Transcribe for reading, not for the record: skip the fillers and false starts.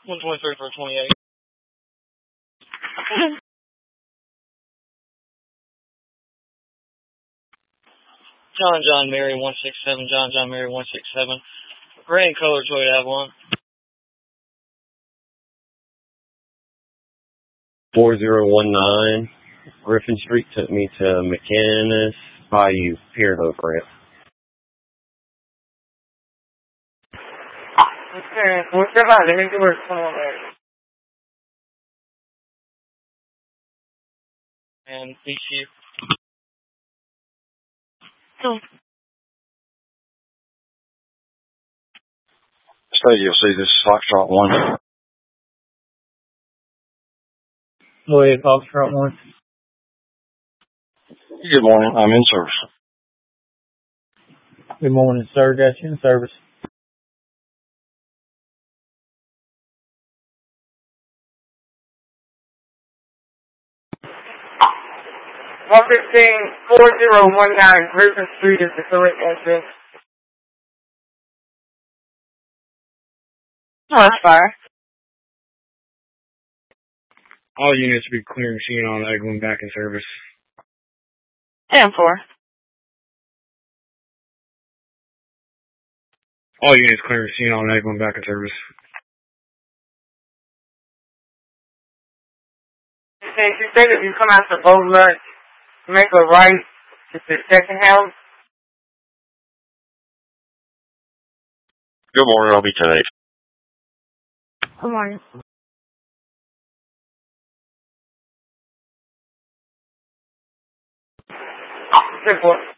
123 for 28. John Mary 167. John Mary 167. Gray and color Toyota Avalon. 4019 Griffin Street took me to McInnes Bayou Pier Hoof Ramp. Okay, what's about? Let me do where someone there. And BQ. Stadium, see this is Foxtrot 1. Go ahead, Foxtrot 1. Good morning, I'm in service. Good morning, sir. Got you in service. One 4019 Griffin Street is the correct address. Oh, that's fire. All units be clear machine on Eglin back in service. 10-4. All units clear machine on Eglin back in service. You said if you come out to Bowler, make a right to the second house. Good morning, I'll be 10-8. Good morning. 10-4.